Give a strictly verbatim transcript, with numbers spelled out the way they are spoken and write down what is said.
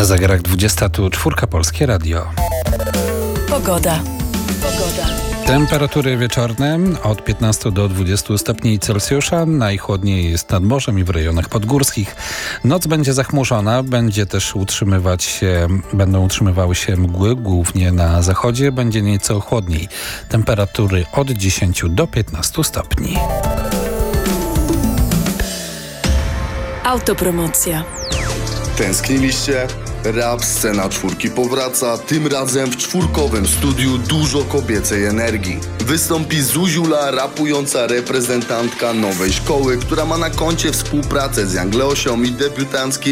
Na zegarach dwudziesta, tu Czwórka Polskie Radio. Pogoda. Pogoda. Temperatury wieczorne od piętnastu do dwudziestu stopni Celsjusza. Najchłodniej jest nad morzem i w rejonach podgórskich. Noc będzie zachmurzona, będzie też utrzymywać się, będą utrzymywały się mgły, głównie na zachodzie. Będzie nieco chłodniej. Temperatury od dziesięciu do piętnastu stopni. Autopromocja. Tęskniliście? Rap Scena Czwórki powraca, tym razem w czwórkowym studiu dużo kobiecej energii. Wystąpi Zuziula, rapująca reprezentantka nowej szkoły, która ma na koncie współpracę z Young Leosią i debiutancki